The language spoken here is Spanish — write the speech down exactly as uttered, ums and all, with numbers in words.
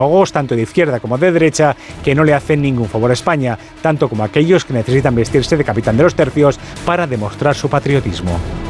tanto de izquierda como de derecha, que no le hacen ningún favor a España, tanto como aquellos que necesitan vestirse de capitán de los tercios para demostrar su patriotismo.